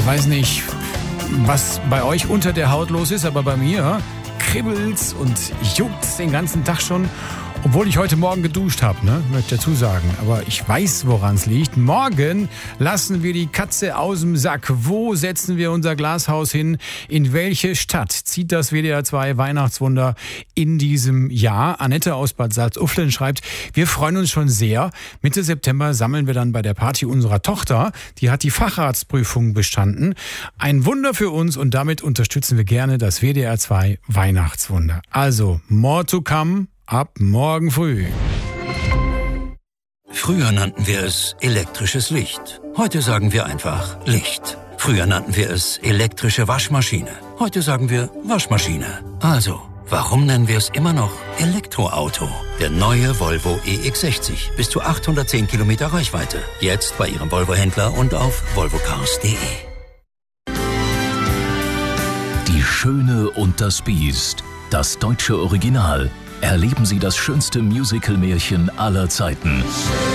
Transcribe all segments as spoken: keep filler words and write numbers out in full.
Ich weiß nicht, was bei euch unter der Haut los ist, aber bei mir kribbelt's und juckt's den ganzen Tag schon. Obwohl ich heute Morgen geduscht habe, ne? Möchte ich dazu sagen. Aber ich weiß, woran es liegt. Morgen lassen wir die Katze aus dem Sack. Wo setzen wir unser Glashaus hin? In welche Stadt zieht das W D R zwei Weihnachtswunder in diesem Jahr? Annette aus Bad Salzuflen schreibt, wir freuen uns schon sehr. Mitte September sammeln wir dann bei der Party unserer Tochter. Die hat die Facharztprüfung bestanden. Ein Wunder für uns und damit unterstützen wir gerne das W D R zwei Weihnachtswunder. Also, more to come. Ab morgen früh. Früher nannten wir es elektrisches Licht. Heute sagen wir einfach Licht. Früher nannten wir es elektrische Waschmaschine. Heute sagen wir Waschmaschine. Also, warum nennen wir es immer noch Elektroauto? Der neue Volvo E X sechzig. Bis zu achthundertzehn Kilometer Reichweite. Jetzt bei Ihrem Volvo-Händler und auf volvo cars punkt de. Die Schöne und das Biest. Das deutsche Original. Erleben Sie das schönste Musical-Märchen aller Zeiten.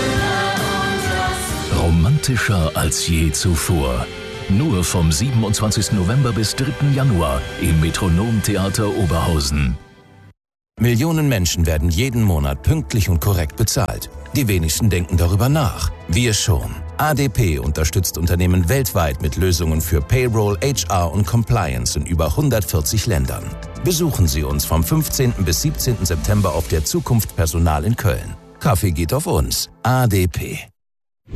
Romantischer als je zuvor. Nur vom siebenundzwanzigsten November bis dritten Januar im Metronom-Theater Oberhausen. Millionen Menschen werden jeden Monat pünktlich und korrekt bezahlt. Die wenigsten denken darüber nach. Wir schon. A D P unterstützt Unternehmen weltweit mit Lösungen für Payroll, H R und Compliance in über hundertvierzig Ländern. Besuchen Sie uns vom fünfzehnten bis siebzehnten September auf der Zukunft Personal in Köln. Kaffee geht auf uns. A D P.